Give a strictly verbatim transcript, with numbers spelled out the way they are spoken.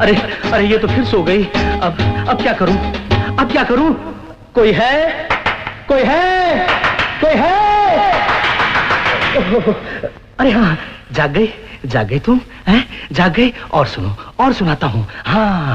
अरे अरे ये तो फिर सो गई। अब अब क्या करूं? अब क्या करूं? कोई है? कोई है? कोई है? अरे हाँ, जाग गई, जाग गई तुम? हैं? जाग गई? और सुनो, और सुनाता हूं। हाँ।